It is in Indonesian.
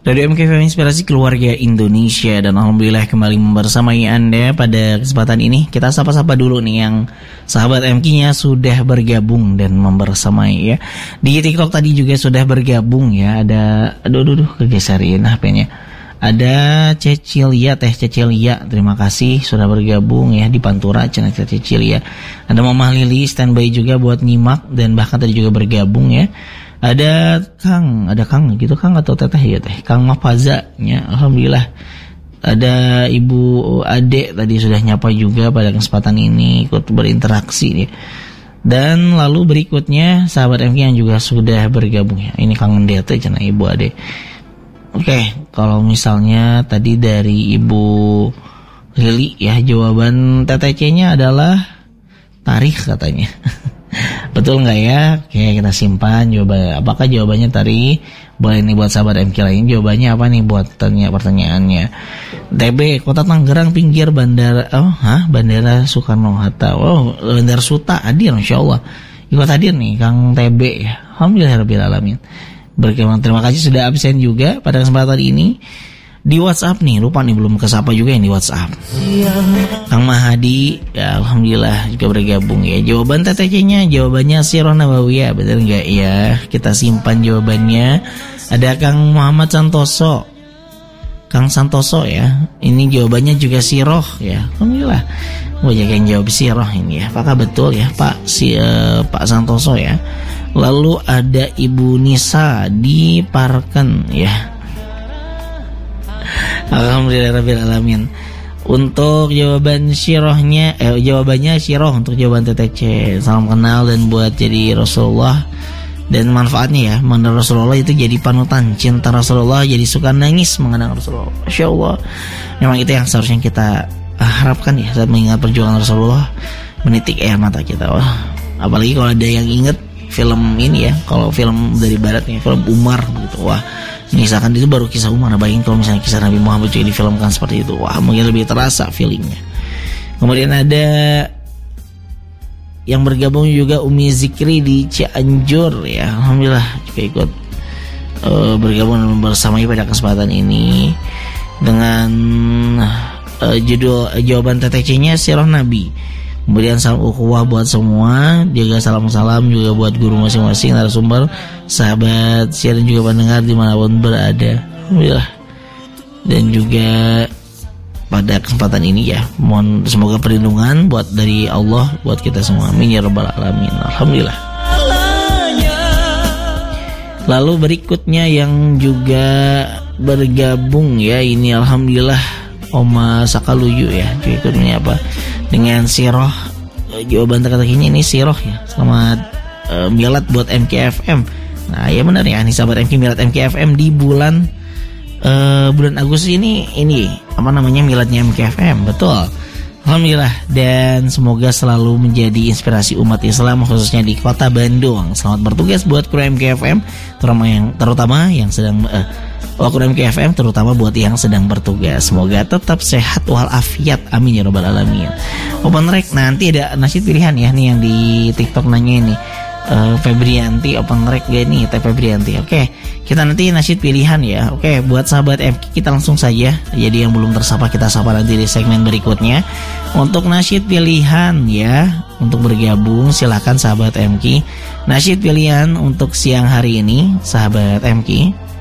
Radio MKFM Inspirasi Keluarga Indonesia, dan alhamdulillah kembali membersamai Anda pada kesempatan ini. Kita sapa-sapa dulu nih yang sahabat MK-nya sudah bergabung dan membersamai ya. Di TikTok tadi juga sudah bergabung ya. Ada aduh kegeserin HP-nya. Ada Cecilia, Teh Cecilia, terima kasih sudah bergabung ya di Pantura, Teh Cecilia. Ada Mama Lili standby juga buat nyimak dan bahkan tadi juga bergabung ya. Ada Kang gitu, Kang atau Teteh ya Teh, Kang Mafaza ya, alhamdulillah. Ada Ibu Ade tadi sudah nyapa juga pada kesempatan ini, ikut berinteraksi ya. Dan lalu berikutnya sahabat MK yang juga sudah bergabung ya. Ini Kang Dete cenah Ibu Ade. Oke, kalau misalnya tadi dari Ibu Lili ya, jawaban TTC-nya adalah tarikh katanya. Betul nggak ya? Oke, kita simpan jawabannya. Apakah jawabannya tadi? Boleh nih buat sahabat MK lain. Jawabannya apa nih buat pertanyaannya? TB, Kota Tangerang, pinggir bandara. Bandara Soekarno Hatta. Bandara Suta hadir, Insya Allah. Ikut hadir nih Kang TB ya. Alhamdulillahirobbilalamin. Terima kasih sudah absen juga pada kesempatan ini. Di WhatsApp nih, lupa nih belum kesapa juga yang di WhatsApp. Kang Mahadi, ya alhamdulillah juga bergabung ya. Jawaban TTC-nya, jawabannya Sirah Nabawiyah, betul nggak ya? Kita simpan jawabannya. Ada Kang Muhammad Santoso, Kang Santoso ya. Ini jawabannya juga Sirah ya. Alhamdulillah. Banyak yang jawab Sirah ini ya. Apakah betul ya Pak Pak Santoso ya? Lalu ada Ibu Nisa di Parken ya. Alhamdulillahirrahmanirrahim. Untuk jawaban Syirohnya jawabannya Syiroh untuk jawaban TTC. Salam kenal dan buat jadi Rasulullah. Dan manfaatnya ya, mengenal Rasulullah itu jadi panutan. Cinta Rasulullah jadi suka nangis mengenang Rasulullah. Masya Allah. Memang itu yang seharusnya kita harapkan ya saat mengingat perjuangan Rasulullah. Menitik air mata kita. Apalagi kalau ada yang ingat film ini ya, kalau film dari barat ya, film Umar gitu. Misalkan itu baru kisah Umar, bayangin kalau misalnya kisah Nabi Muhammad juga difilmkan seperti itu, mungkin lebih terasa feelingnya. Kemudian ada yang bergabung juga Umi Zikri di Cianjur ya, alhamdulillah juga ikut bergabung dan bersamai pada kesempatan ini dengan judul jawaban TTC-nya Sirah Nabi. Kemudian salam ukhuwah buat semua, juga salam-salam juga buat guru masing-masing, narasumber, sahabat siaran juga pendengar dimanapun berada. Alhamdulillah. Dan juga pada kesempatan ini ya, mohon semoga perlindungan buat dari Allah buat kita semua. Amin ya rabbal alamin. Alhamdulillah. Lalu berikutnya yang juga bergabung ya, ini alhamdulillah Oma Sakaluyu ya. Berikutnya apa? Dengan Sirah, jawaban teka-tekinya ini Sirah ya. Selamat milad buat MKFM. Nah ya benar ya, ini sahabat MK milad MKFM di bulan Agustus ini apa namanya, miladnya MKFM. Betul. Alhamdulillah, dan semoga selalu menjadi inspirasi umat Islam khususnya di Kota Bandung. Selamat bertugas buat kru MKFM terutama yang sedang kru MKFM terutama buat yang sedang bertugas. Semoga tetap sehat walafiat, amin ya rabbal alamin. Open rec nanti ada nasyid pilihan ya nih yang di TikTok nanya ini. Febrianti open rec gak nih Teh Febrianti. Oke, kita nanti nasyid pilihan ya. Oke, buat sahabat MK kita langsung saja. Jadi yang belum tersapa kita sapa nanti di segmen berikutnya. Untuk nasyid pilihan ya, untuk bergabung silakan sahabat MK. Nasyid pilihan untuk siang hari ini sahabat MK